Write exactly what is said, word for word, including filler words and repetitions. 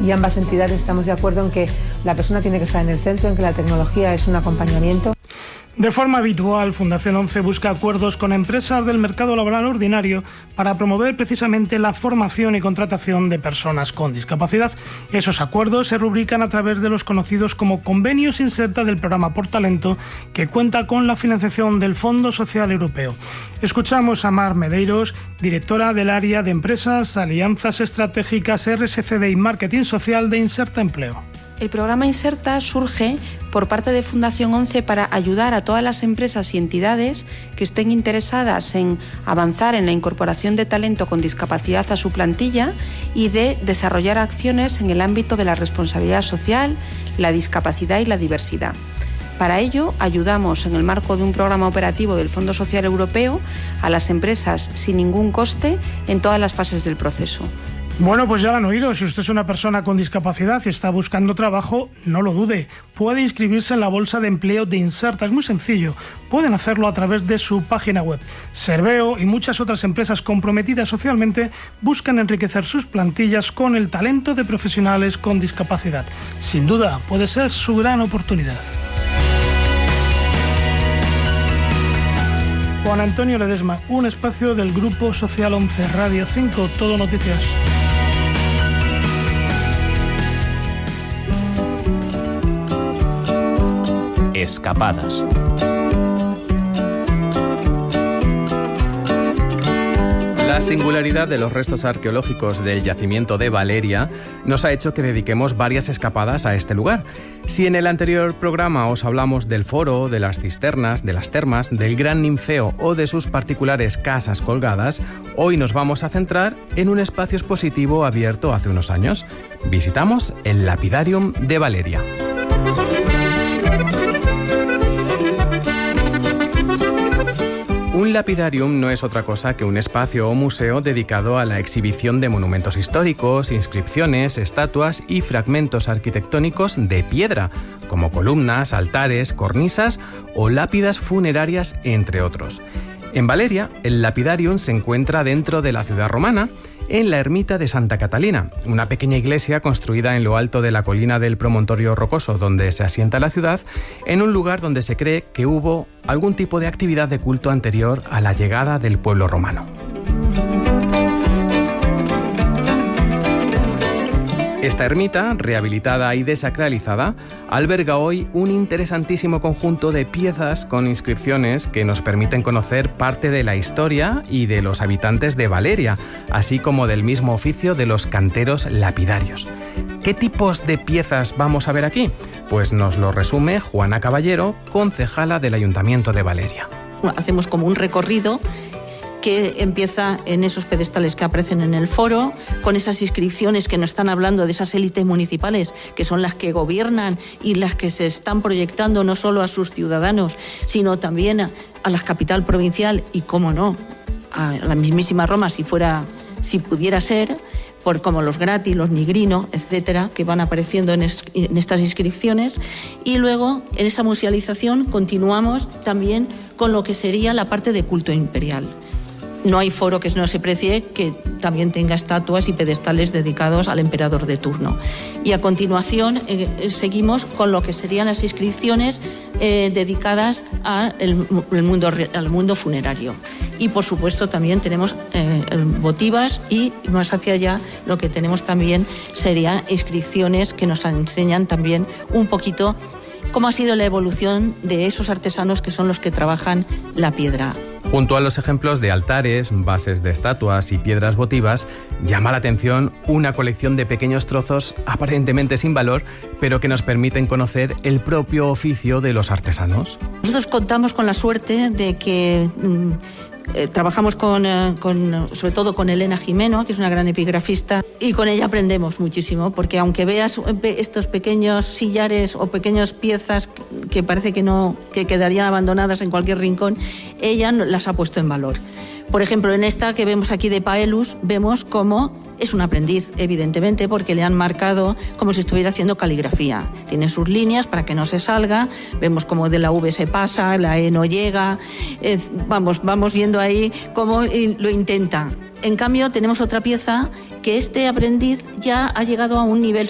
y ambas entidades estamos de acuerdo en que la persona tiene que estar en el centro, en que la tecnología es un acompañamiento. De forma habitual, Fundación once busca acuerdos con empresas del mercado laboral ordinario para promover precisamente la formación y contratación de personas con discapacidad. Esos acuerdos se rubrican a través de los conocidos como convenios Inserta del programa Por Talento, que cuenta con la financiación del Fondo Social Europeo. Escuchamos a Mar Medeiros, directora del área de Empresas, Alianzas Estratégicas, R S C D y Marketing Social de Inserta Empleo. El programa Inserta surge por parte de Fundación once para ayudar a todas las empresas y entidades que estén interesadas en avanzar en la incorporación de talento con discapacidad a su plantilla y de desarrollar acciones en el ámbito de la responsabilidad social, la discapacidad y la diversidad. Para ello, ayudamos en el marco de un programa operativo del Fondo Social Europeo a las empresas sin ningún coste en todas las fases del proceso. Bueno, pues ya lo han oído. Si usted es una persona con discapacidad y está buscando trabajo, no lo dude. Puede inscribirse en la bolsa de empleo de Inserta. Es muy sencillo. Pueden hacerlo a través de su página web. Serveo y muchas otras empresas comprometidas socialmente buscan enriquecer sus plantillas con el talento de profesionales con discapacidad. Sin duda, puede ser su gran oportunidad. Juan Antonio Ledesma, un espacio del Grupo Social once, Radio cinco, Todo Noticias. Escapadas. La singularidad de los restos arqueológicos del yacimiento de Valeria nos ha hecho que dediquemos varias escapadas a este lugar. Si en el anterior programa os hablamos del foro, de las cisternas, de las termas, del gran ninfeo o de sus particulares casas colgadas, hoy nos vamos a centrar en un espacio expositivo abierto hace unos años. Visitamos el Lapidarium de Valeria. Un lapidarium no es otra cosa que un espacio o museo dedicado a la exhibición de monumentos históricos, inscripciones, estatuas y fragmentos arquitectónicos de piedra, como columnas, altares, cornisas o lápidas funerarias, entre otros. En Valeria, el lapidarium se encuentra dentro de la ciudad romana, en la ermita de Santa Catalina, una pequeña iglesia construida en lo alto de la colina del promontorio rocoso donde se asienta la ciudad, en un lugar donde se cree que hubo algún tipo de actividad de culto anterior a la llegada del pueblo romano. Esta ermita, rehabilitada y desacralizada, alberga hoy un interesantísimo conjunto de piezas con inscripciones que nos permiten conocer parte de la historia y de los habitantes de Valeria, así como del mismo oficio de los canteros lapidarios. ¿Qué tipos de piezas vamos a ver aquí? Pues nos lo resume Juana Caballero, concejala del Ayuntamiento de Valeria. Hacemos como un recorrido que empieza en esos pedestales que aparecen en el foro, con esas inscripciones que nos están hablando de esas élites municipales, que son las que gobiernan y las que se están proyectando no solo a sus ciudadanos, sino también a, a la capital provincial y, cómo no, a la mismísima Roma, si fuera, si pudiera ser, por como los Grati, los Nigrino, etcétera, que van apareciendo en, es, en estas inscripciones. Y luego, en esa musealización, continuamos también con lo que sería la parte de culto imperial. No hay foro que no se precie que también tenga estatuas y pedestales dedicados al emperador de turno. Y a continuación eh, seguimos con lo que serían las inscripciones eh, dedicadas a el, el mundo, al mundo funerario. Y por supuesto también tenemos eh, votivas y más hacia allá lo que tenemos también serían inscripciones que nos enseñan también un poquito cómo ha sido la evolución de esos artesanos que son los que trabajan la piedra. Junto a los ejemplos de altares, bases de estatuas y piedras votivas, llama la atención una colección de pequeños trozos aparentemente sin valor, pero que nos permiten conocer el propio oficio de los artesanos. Nosotros contamos con la suerte de que mmm, eh, trabajamos con, eh, con, sobre todo con Elena Jimeno, que es una gran epigrafista, y con ella aprendemos muchísimo, porque aunque veas estos pequeños sillares o pequeñas piezas que parece que no que quedarían abandonadas en cualquier rincón, ella las ha puesto en valor. Por ejemplo, en esta que vemos aquí de Paelus, vemos cómo es un aprendiz, evidentemente, porque le han marcado como si estuviera haciendo caligrafía. Tiene sus líneas para que no se salga, vemos cómo de la V se pasa, la E no llega, es, vamos, vamos viendo ahí cómo lo intenta. En cambio, tenemos otra pieza que este aprendiz ya ha llegado a un nivel